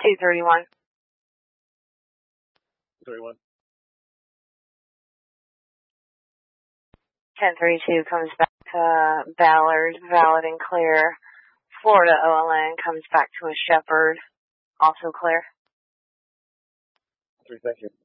231. 31. 1032 comes back to Ballard, valid and clear. Florida OLN comes back to a Shepherd, also clear. 3, thank you.